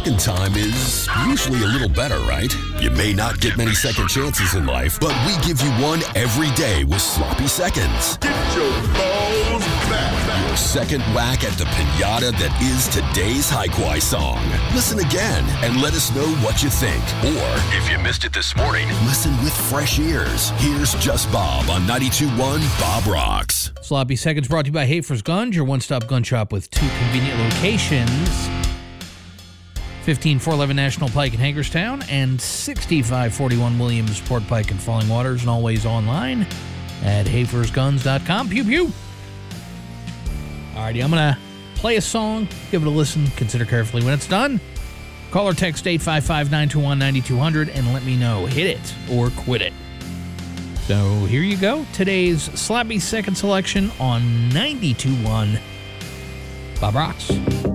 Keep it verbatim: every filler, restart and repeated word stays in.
second time is usually a little better, right? You may not get many second chances in life, but we give you one every day with Sloppy Seconds. Get your balls back. Your second whack at the piñata that is today's Hi-Quai song. Listen again and let us know what you think. Or, if you missed it this morning, listen with fresh ears. Here's Just Bob on ninety-two point one Bob Rocks. Sloppy Seconds brought to you by Hafer's Guns, your one-stop gun shop with two convenient locations. fifteen four eleven National Pike in Hagerstown and sixty-five forty-one Williamsport Pike in Falling Waters, and always online at hafers guns dot com. Pew pew. Alrighty, I'm going to play a song, give it a listen, consider carefully when it's done. Call or text eight five five, nine two one, nine two zero zero and let me know, hit it or quit it. So here you go, today's Sloppy Second selection on ninety-two point one Bob Rocks.